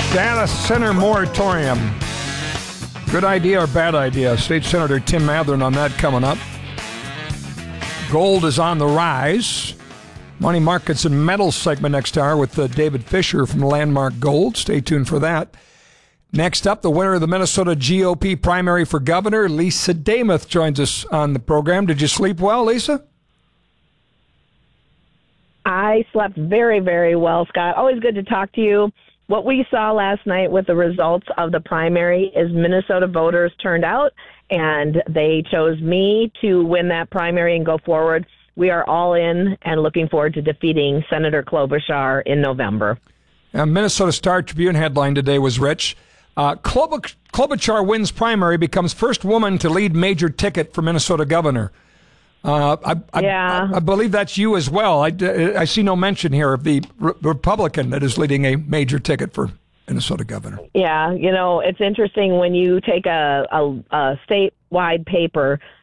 Data center moratorium. Good idea or bad idea? State Senator Tim Mathern on that coming up. Gold is on the rise. Money markets and metals segment next hour with David Fisher from Landmark Gold. Stay tuned for that. Next up, the winner of the Minnesota GOP primary for governor, Lisa Damuth, joins us on the program. Did you sleep well, Lisa? I slept very, very well, Scott. Always good to talk to you. What we saw last night with the results of the primary is Minnesota voters turned out, and they chose me to win that primary and go forward. We are all in and looking forward to defeating Senator Klobuchar in November. Minnesota Star Tribune headline today was rich. Klobuchar wins primary, becomes first woman to lead major ticket for Minnesota governor. I believe that's you as well. I see no mention here of the Republican that is leading a major ticket for Minnesota governor. Yeah, it's interesting when you take a statewide paper